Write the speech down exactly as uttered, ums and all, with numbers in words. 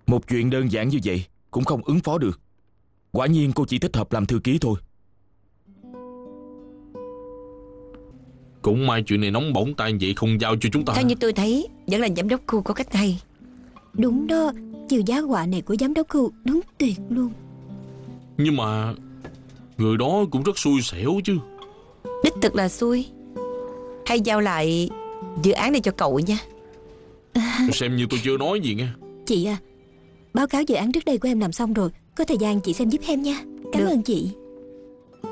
Một chuyện đơn giản như vậy cũng không ứng phó được. Quả nhiên cô chỉ thích hợp làm thư ký thôi. Cũng may chuyện này nóng bỏng tan vậy không giao cho chúng ta. Theo như tôi thấy, vẫn là giám đốc khu có cách hay. Đúng đó, chiều giá họa này của giám đốc khu đúng tuyệt luôn. Nhưng mà người đó cũng rất xui xẻo chứ. Đích thực là xui. Hay giao lại dự án này cho cậu nha. Xem như tôi chưa nói gì nghe. Chị à, báo cáo dự án trước đây của em làm xong rồi, có thời gian chị xem giúp em nha. Cảm Được. ơn chị.